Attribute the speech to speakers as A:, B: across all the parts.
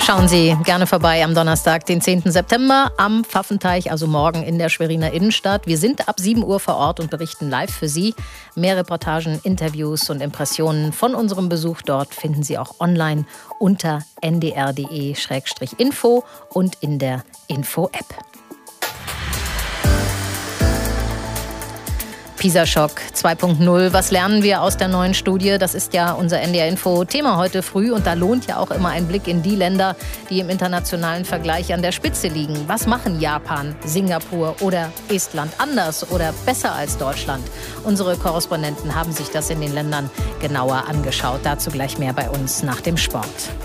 A: Schauen Sie gerne vorbei am Donnerstag, den 10. September am Pfaffenteich, also morgen in der Schweriner Innenstadt. Wir sind ab 7 Uhr vor Ort und berichten live für Sie. Mehr Reportagen, Interviews und Impressionen von unserem Besuch dort finden Sie auch online unter ndr.de/info und in der Info-App. PISA-Schock 2.0. Was lernen wir aus der neuen Studie? Das ist ja unser NDR-Info-Thema heute früh. Und da lohnt ja auch immer ein Blick in die Länder, die im internationalen Vergleich an der Spitze liegen. Was machen Japan, Singapur oder Estland anders oder besser als Deutschland? Unsere Korrespondenten haben sich das in den Ländern genauer angeschaut. Dazu gleich mehr bei uns nach dem Sport.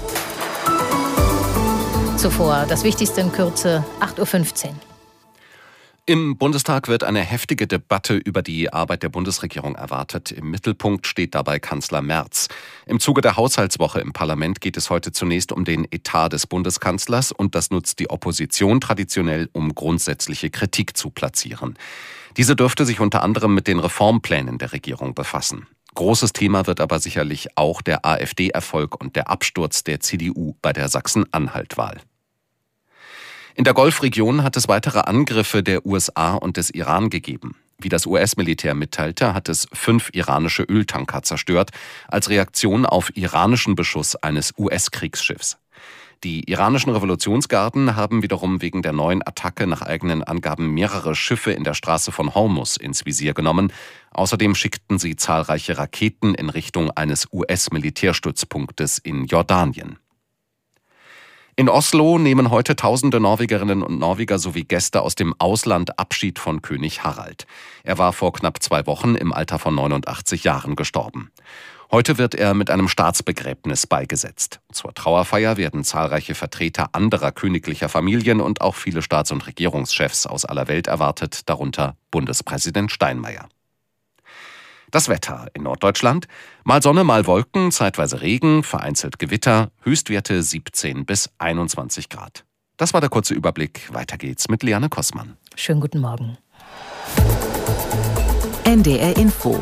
A: Zuvor das Wichtigste in Kürze, 8.15 Uhr.
B: Im Bundestag wird eine heftige Debatte über die Arbeit der Bundesregierung erwartet. Im Mittelpunkt steht dabei Kanzler Merz. Im Zuge der Haushaltswoche im Parlament geht es heute zunächst um den Etat des Bundeskanzlers und das nutzt die Opposition traditionell, um grundsätzliche Kritik zu platzieren. Diese dürfte sich unter anderem mit den Reformplänen der Regierung befassen. Großes Thema wird aber sicherlich auch der AfD-Erfolg und der Absturz der CDU bei der Sachsen-Anhalt-Wahl. In der Golfregion hat es weitere Angriffe der USA und des Iran gegeben. Wie das US-Militär mitteilte, hat es 5 iranische Öltanker zerstört, als Reaktion auf iranischen Beschuss eines US-Kriegsschiffs. Die iranischen Revolutionsgarden haben wiederum wegen der neuen Attacke nach eigenen Angaben mehrere Schiffe in der Straße von Hormuz ins Visier genommen. Außerdem schickten sie zahlreiche Raketen in Richtung eines US-Militärstützpunktes in Jordanien. In Oslo nehmen heute tausende Norwegerinnen und Norweger sowie Gäste aus dem Ausland Abschied von König Harald. Er war vor knapp 2 Wochen im Alter von 89 Jahren gestorben. Heute wird er mit einem Staatsbegräbnis beigesetzt. Zur Trauerfeier werden zahlreiche Vertreter anderer königlicher Familien und auch viele Staats- und Regierungschefs aus aller Welt erwartet, darunter Bundespräsident Steinmeier. Das Wetter in Norddeutschland: mal Sonne, mal Wolken, zeitweise Regen, vereinzelt Gewitter, Höchstwerte 17 bis 21 Grad. Das war der kurze Überblick. Weiter geht's mit Liane Kossmann.
A: Schönen guten Morgen.
C: NDR Info.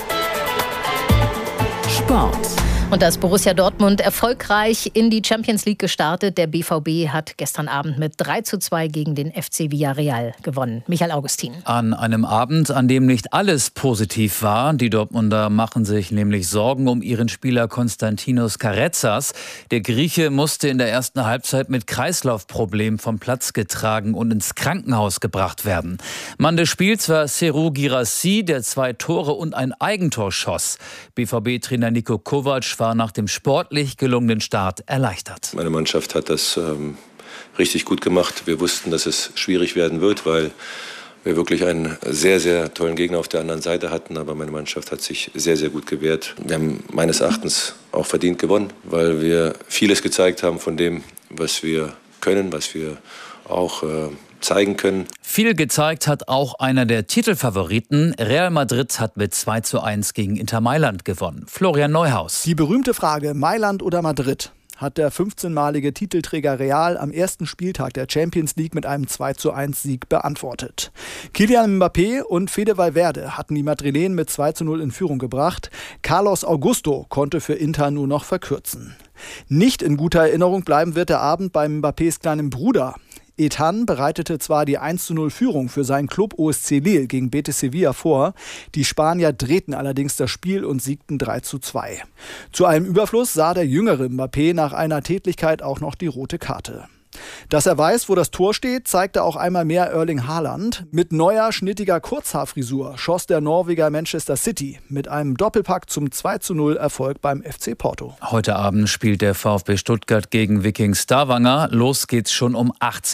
C: Sport.
A: Und da ist Borussia Dortmund erfolgreich in die Champions League gestartet. Der BVB hat gestern Abend mit 3:2 gegen den FC Villarreal gewonnen. Michael Augustin.
D: An einem Abend, an dem nicht alles positiv war. Die Dortmunder machen sich nämlich Sorgen um ihren Spieler Konstantinos Karetzas. Der Grieche musste in der ersten Halbzeit mit Kreislaufproblemen vom Platz getragen und ins Krankenhaus gebracht werden. Mann des Spiels war Serhou Guirassy, der 2 Tore und ein Eigentor schoss. BVB-Trainer Niko Kovac war nach dem sportlich gelungenen Start erleichtert.
E: Meine Mannschaft hat das richtig gut gemacht. Wir wussten, dass es schwierig werden wird, weil wir wirklich einen sehr, sehr tollen Gegner auf der anderen Seite hatten. Aber meine Mannschaft hat sich sehr, sehr gut gewehrt. Wir haben meines Erachtens auch verdient gewonnen, weil wir vieles gezeigt haben von dem, was wir können, was wir auch zeigen können.
D: Viel gezeigt hat auch einer der Titelfavoriten. Real Madrid hat mit 2:1 gegen Inter Mailand gewonnen. Florian Neuhaus.
F: Die berühmte Frage, Mailand oder Madrid, hat der 15-malige Titelträger Real am ersten Spieltag der Champions League mit einem 2:1-Sieg beantwortet. Kylian Mbappé und Fede Valverde hatten die Madrilenen mit 2:0 in Führung gebracht. Carlos Augusto konnte für Inter nur noch verkürzen. Nicht in guter Erinnerung bleiben wird der Abend beim Mbappés kleinen Bruder. Ethan bereitete zwar die 1:0-Führung für seinen Club OSC Lille gegen Betis Sevilla vor, die Spanier drehten allerdings das Spiel und siegten 3:2. Zu allem Überfluss sah der jüngere Mbappé nach einer Tätlichkeit auch noch die rote Karte. Dass er weiß, wo das Tor steht, zeigte auch einmal mehr Erling Haaland. Mit neuer, schnittiger Kurzhaarfrisur schoss der Norweger Manchester City mit einem Doppelpack zum 2:0-Erfolg beim FC Porto.
D: Heute Abend spielt der VfB Stuttgart gegen Viking Stavanger. Los geht's schon um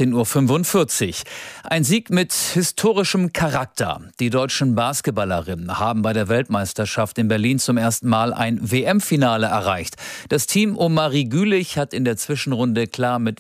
D: 18:45 Uhr. Ein Sieg mit historischem Charakter. Die deutschen Basketballerinnen haben bei der Weltmeisterschaft in Berlin zum ersten Mal ein WM-Finale erreicht. Das Team um Marie Gülich hat in der Zwischenrunde klar mit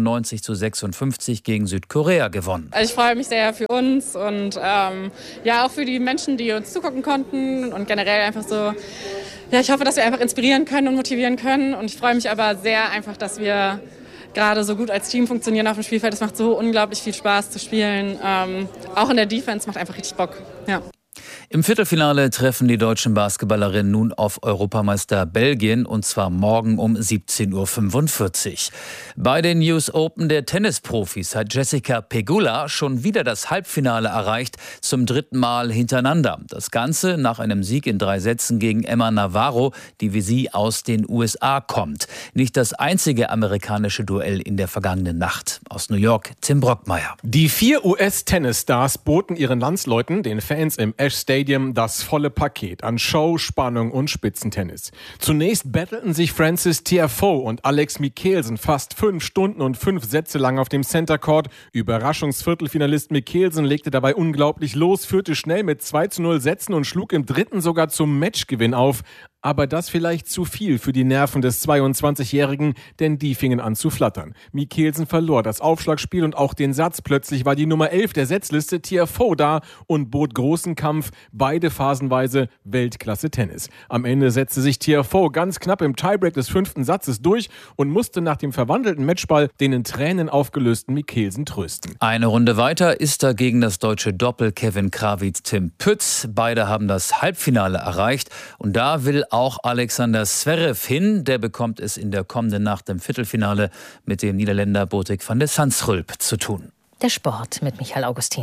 D: 94:56 gegen Südkorea gewonnen.
G: Also ich freue mich sehr für uns und ja auch für die Menschen, die uns zugucken konnten und generell einfach so. Ja, ich hoffe, dass wir einfach inspirieren können und motivieren können und ich freue mich aber sehr einfach, dass wir gerade so gut als Team funktionieren auf dem Spielfeld. Es macht so unglaublich viel Spaß zu spielen. Auch in der Defense macht einfach richtig Bock. Ja.
D: Im Viertelfinale treffen die deutschen Basketballerinnen nun auf Europameister Belgien und zwar morgen um 17:45 Uhr. Bei den US Open der Tennisprofis hat Jessica Pegula schon wieder das Halbfinale erreicht, zum 3. Mal hintereinander. Das Ganze nach einem Sieg in 3 Sätzen gegen Emma Navarro, die wie sie aus den USA kommt. Nicht das einzige amerikanische Duell in der vergangenen Nacht. Aus New York, Tim Brockmeier.
H: Die 4 US-Tennisstars boten ihren Landsleuten, den Fans im Ash Stadium, das volle Paket an Show, Spannung und Spitzentennis. Zunächst battleten sich Frances Tiafoe und Alex Michelsen fast 5 Stunden und 5 Sätze lang auf dem Center Court. Überraschungsviertelfinalist Michelsen legte dabei unglaublich los, führte schnell mit 2:0 Sätzen und schlug im 3. sogar zum Matchgewinn auf. Aber das vielleicht zu viel für die Nerven des 22-Jährigen, denn die fingen an zu flattern. Michelsen verlor das Aufschlagspiel und auch den Satz. Plötzlich war die Nummer 11 der Setzliste Tiafoe da und bot großen Kampf, beide phasenweise Weltklasse-Tennis. Am Ende setzte sich Tiafoe ganz knapp im Tiebreak des 5. Satzes durch und musste nach dem verwandelten Matchball den in Tränen aufgelösten Michelsen trösten.
D: Eine Runde weiter ist dagegen das deutsche Doppel Kevin Krawietz-Tim Pütz. Beide haben das Halbfinale erreicht und da will auch Alexander Zverev hin. Der bekommt es in der kommenden Nacht im Viertelfinale mit dem Niederländer Botik van de Zandschulp zu tun.
A: Der Sport mit Michael Augustin.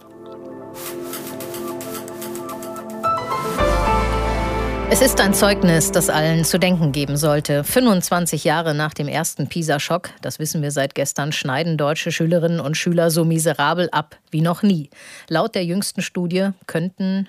A: Es ist ein Zeugnis, das allen zu denken geben sollte. 25 Jahre nach dem ersten PISA-Schock, das wissen wir seit gestern, schneiden deutsche Schülerinnen und Schüler so miserabel ab wie noch nie. Laut der jüngsten Studie können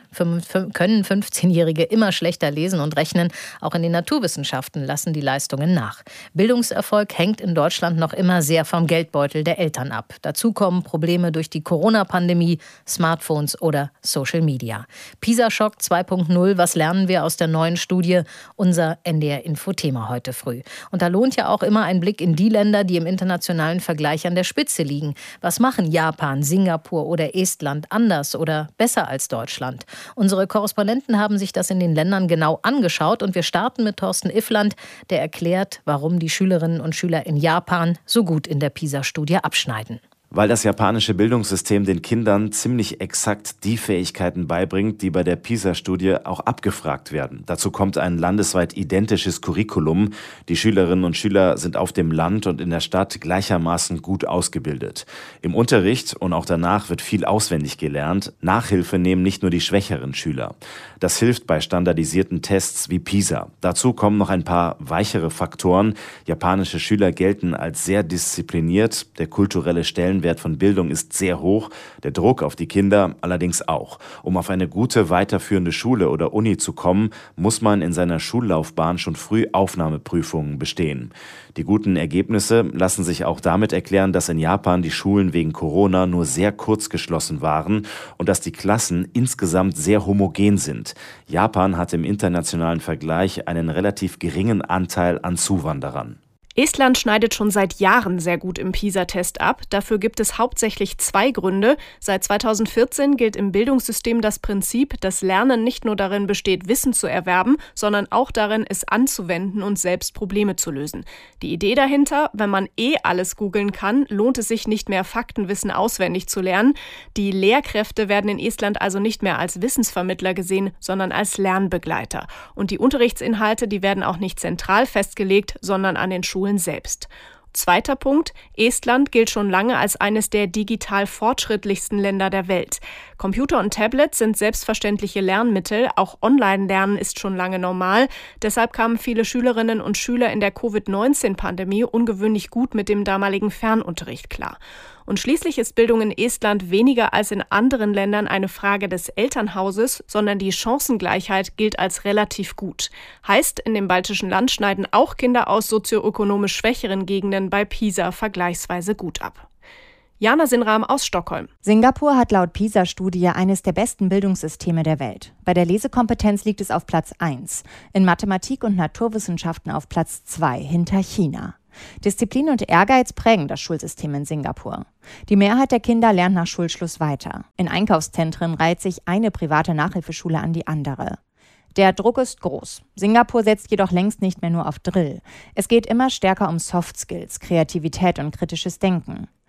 A: 15-Jährige immer schlechter lesen und rechnen. Auch in den Naturwissenschaften lassen die Leistungen nach. Bildungserfolg hängt in Deutschland noch immer sehr vom Geldbeutel der Eltern ab. Dazu kommen Probleme durch die Corona-Pandemie, Smartphones oder Social Media. PISA-Schock 2.0, was lernen wir aus der neuen Studie? Unser NDR-Info-Thema heute früh. Und da lohnt ja auch immer ein Blick in die Länder, die im internationalen Vergleich an der Spitze liegen. Was machen Japan, Singapur oder Estland anders oder besser als Deutschland? Unsere Korrespondenten haben sich das in den Ländern genau angeschaut und wir starten mit Thorsten Iffland, der erklärt, warum die Schülerinnen und Schüler in Japan so gut in der PISA-Studie abschneiden.
I: Weil das japanische Bildungssystem den Kindern ziemlich exakt die Fähigkeiten beibringt, die bei der PISA-Studie auch abgefragt werden. Dazu kommt ein landesweit identisches Curriculum. Die Schülerinnen und Schüler sind auf dem Land und in der Stadt gleichermaßen gut ausgebildet. Im Unterricht und auch danach wird viel auswendig gelernt. Nachhilfe nehmen nicht nur die schwächeren Schüler. Das hilft bei standardisierten Tests wie PISA. Dazu kommen noch ein paar weichere Faktoren. Japanische Schüler gelten als sehr diszipliniert. Der kulturelle Stellenwert von Bildung ist sehr hoch, der Druck auf die Kinder allerdings auch. Um auf eine gute weiterführende Schule oder Uni zu kommen, muss man in seiner Schullaufbahn schon früh Aufnahmeprüfungen bestehen. Die guten Ergebnisse lassen sich auch damit erklären, dass in Japan die Schulen wegen Corona nur sehr kurz geschlossen waren und dass die Klassen insgesamt sehr homogen sind. Japan hat im internationalen Vergleich einen relativ geringen Anteil an Zuwanderern.
J: Estland schneidet schon seit Jahren sehr gut im PISA-Test ab. Dafür gibt es hauptsächlich 2 Gründe. Seit 2014 gilt im Bildungssystem das Prinzip, dass Lernen nicht nur darin besteht, Wissen zu erwerben, sondern auch darin, es anzuwenden und selbst Probleme zu lösen. Die Idee dahinter, wenn man alles googeln kann, lohnt es sich nicht mehr, Faktenwissen auswendig zu lernen. Die Lehrkräfte werden in Estland also nicht mehr als Wissensvermittler gesehen, sondern als Lernbegleiter. Und die Unterrichtsinhalte, die werden auch nicht zentral festgelegt, sondern an den Schulen selbst. Zweiter Punkt, Estland gilt schon lange als eines der digital fortschrittlichsten Länder der Welt. Computer und Tablets sind selbstverständliche Lernmittel, auch Online-Lernen ist schon lange normal. Deshalb kamen viele Schülerinnen und Schüler in der Covid-19-Pandemie ungewöhnlich gut mit dem damaligen Fernunterricht klar. Und schließlich ist Bildung in Estland weniger als in anderen Ländern eine Frage des Elternhauses, sondern die Chancengleichheit gilt als relativ gut. Heißt, in dem baltischen Land schneiden auch Kinder aus sozioökonomisch schwächeren Gegenden bei PISA vergleichsweise gut ab. Jana Sinram aus Stockholm.
K: Singapur hat laut PISA-Studie eines der besten Bildungssysteme der Welt. Bei der Lesekompetenz liegt es auf Platz 1, in Mathematik und Naturwissenschaften auf Platz 2 hinter China. Disziplin und Ehrgeiz prägen das Schulsystem in Singapur. Die Mehrheit der Kinder lernt nach Schulschluss weiter. In Einkaufszentren reiht sich eine private Nachhilfeschule an die andere. Der Druck ist groß. Singapur setzt jedoch längst nicht mehr nur auf Drill. Es geht immer stärker um Soft Skills, Kreativität und kritisches Denken.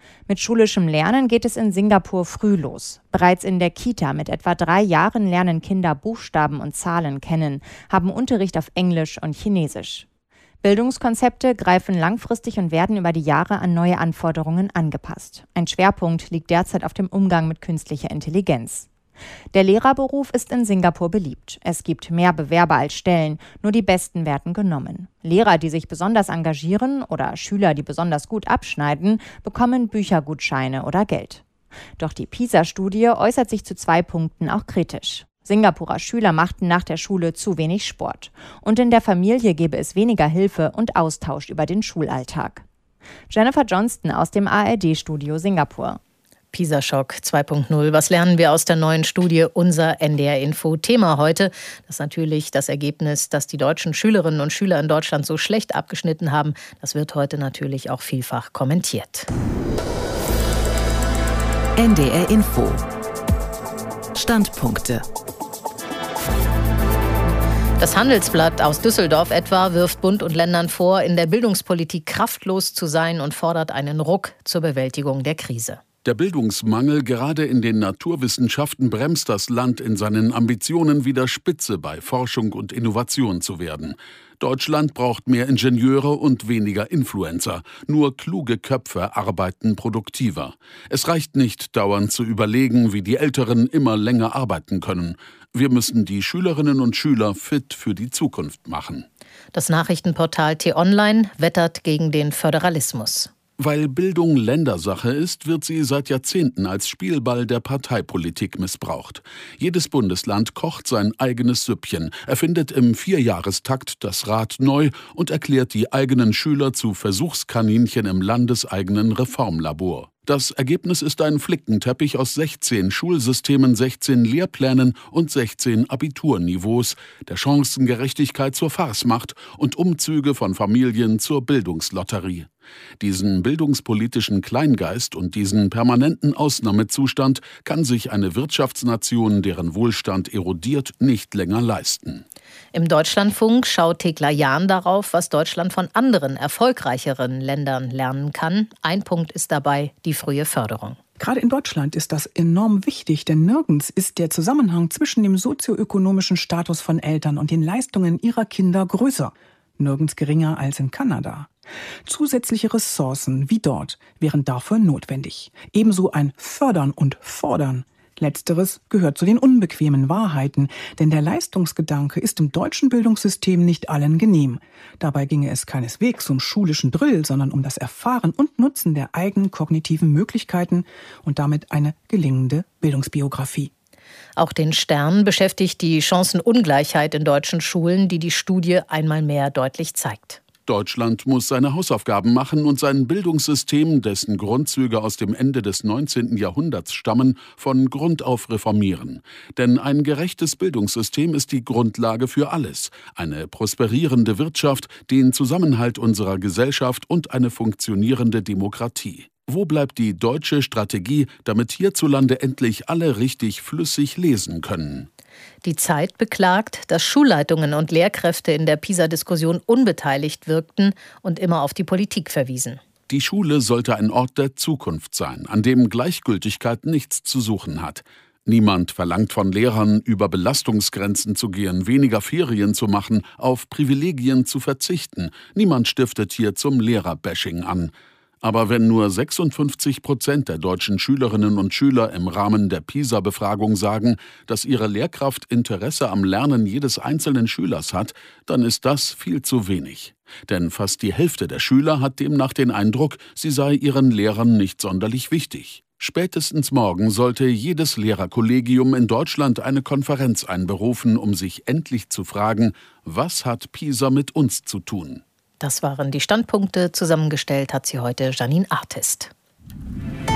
K: Mit schulischem Lernen geht es in Singapur früh los. Bereits in der Kita mit etwa 3 Jahren lernen Kinder Buchstaben und Zahlen kennen, haben Unterricht auf Englisch und Chinesisch. Bildungskonzepte greifen langfristig und werden über die Jahre an neue Anforderungen angepasst. Ein Schwerpunkt liegt derzeit auf dem Umgang mit künstlicher Intelligenz. Der Lehrerberuf ist in Singapur beliebt. Es gibt mehr Bewerber als Stellen, nur die Besten werden genommen. Lehrer, die sich besonders engagieren oder Schüler, die besonders gut abschneiden, bekommen Büchergutscheine oder Geld. Doch die PISA-Studie äußert sich zu 2 Punkten auch kritisch. Singapurer Schüler machten nach der Schule zu wenig Sport. Und in der Familie gebe es weniger Hilfe und Austausch über den Schulalltag. Jennifer Johnston aus dem ARD-Studio Singapur.
A: PISA-Schock 2.0. Was lernen wir aus der neuen Studie? Unser NDR-Info-Thema heute. Das ist natürlich das Ergebnis, dass die deutschen Schülerinnen und Schüler in Deutschland so schlecht abgeschnitten haben. Das wird heute natürlich auch vielfach kommentiert.
C: NDR-Info. Standpunkte.
A: Das Handelsblatt aus Düsseldorf etwa wirft Bund und Ländern vor, in der Bildungspolitik kraftlos zu sein und fordert einen Ruck zur Bewältigung der Krise.
L: Der Bildungsmangel gerade in den Naturwissenschaften bremst das Land in seinen Ambitionen, wieder Spitze bei Forschung und Innovation zu werden. Deutschland braucht mehr Ingenieure und weniger Influencer. Nur kluge Köpfe arbeiten produktiver. Es reicht nicht, dauernd zu überlegen, wie die Älteren immer länger arbeiten können. Wir müssen die Schülerinnen und Schüler fit für die Zukunft machen.
A: Das Nachrichtenportal T-Online wettert gegen den Föderalismus.
L: Weil Bildung Ländersache ist, wird sie seit Jahrzehnten als Spielball der Parteipolitik missbraucht. Jedes Bundesland kocht sein eigenes Süppchen, erfindet im 4-Jahrestakt das Rad neu und erklärt die eigenen Schüler zu Versuchskaninchen im landeseigenen Reformlabor. Das Ergebnis ist ein Flickenteppich aus 16 Schulsystemen, 16 Lehrplänen und 16 Abiturniveaus, der Chancengerechtigkeit zur Farce macht und Umzüge von Familien zur Bildungslotterie. Diesen bildungspolitischen Kleingeist und diesen permanenten Ausnahmezustand kann sich eine Wirtschaftsnation, deren Wohlstand erodiert, nicht länger leisten.
A: Im Deutschlandfunk schaut Thekla Jahn darauf, was Deutschland von anderen, erfolgreicheren Ländern lernen kann. Ein Punkt ist dabei die frühe Förderung.
M: Gerade in Deutschland ist das enorm wichtig, denn nirgends ist der Zusammenhang zwischen dem sozioökonomischen Status von Eltern und den Leistungen ihrer Kinder größer. Nirgends geringer als in Kanada. Zusätzliche Ressourcen wie dort wären dafür notwendig. Ebenso ein Fördern und Fordern. Letzteres gehört zu den unbequemen Wahrheiten, denn der Leistungsgedanke ist im deutschen Bildungssystem nicht allen genehm. Dabei ginge es keineswegs um schulischen Drill, sondern um das Erfahren und Nutzen der eigenen kognitiven Möglichkeiten und damit eine gelingende Bildungsbiografie.
A: Auch den Stern beschäftigt die Chancenungleichheit in deutschen Schulen, die die Studie einmal mehr deutlich zeigt.
L: Deutschland muss seine Hausaufgaben machen und sein Bildungssystem, dessen Grundzüge aus dem Ende des 19. Jahrhunderts stammen, von Grund auf reformieren. Denn ein gerechtes Bildungssystem ist die Grundlage für alles. Eine prosperierende Wirtschaft, den Zusammenhalt unserer Gesellschaft und eine funktionierende Demokratie. Wo bleibt die deutsche Strategie, damit hierzulande endlich alle richtig flüssig lesen können?
A: Die Zeit beklagt, dass Schulleitungen und Lehrkräfte in der PISA-Diskussion unbeteiligt wirkten und immer auf die Politik verwiesen.
L: Die Schule sollte ein Ort der Zukunft sein, an dem Gleichgültigkeit nichts zu suchen hat. Niemand verlangt von Lehrern, über Belastungsgrenzen zu gehen, weniger Ferien zu machen, auf Privilegien zu verzichten. Niemand stiftet hier zum Lehrerbashing an. Aber wenn nur 56% der deutschen Schülerinnen und Schüler im Rahmen der PISA-Befragung sagen, dass ihre Lehrkraft Interesse am Lernen jedes einzelnen Schülers hat, dann ist das viel zu wenig. Denn fast die Hälfte der Schüler hat demnach den Eindruck, sie sei ihren Lehrern nicht sonderlich wichtig. Spätestens morgen sollte jedes Lehrerkollegium in Deutschland eine Konferenz einberufen, um sich endlich zu fragen, was hat PISA mit uns zu tun?
A: Das waren die Standpunkte. Zusammengestellt hat sie heute Janine Artist.